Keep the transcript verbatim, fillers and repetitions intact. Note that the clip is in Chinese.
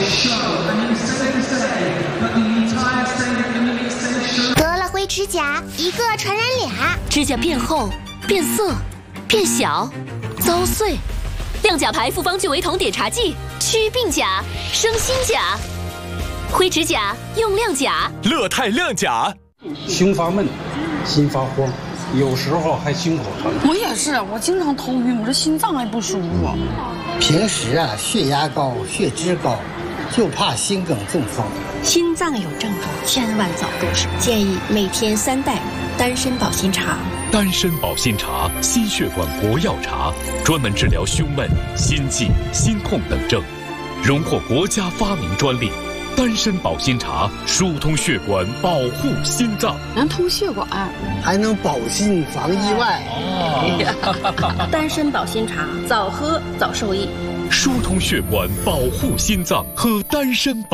得了灰指甲，一个传染俩， 指甲变厚、变色、变小、遭碎。亮甲牌复方聚维酮碘茶剂，祛病甲，生新甲。灰指甲用亮甲， 乐泰亮甲。 胸发闷，心发慌，有时候还心口疼。 我也是，我经常头晕，我这心脏还不舒服。 平时啊，血压高、血脂高，就怕心梗中风。 心脏有症状，千万早入手。建议每天三袋丹参保心茶。 丹参保心茶，心血管活药茶，专门治疗胸闷、心悸、心痛等症，荣获国家发明专利。丹参保心茶疏通血管，保护心脏， 能通血管， 还能保心防意外。 哦、丹参保心茶，早喝早受益。 疏通血管，保护心脏，喝丹参保。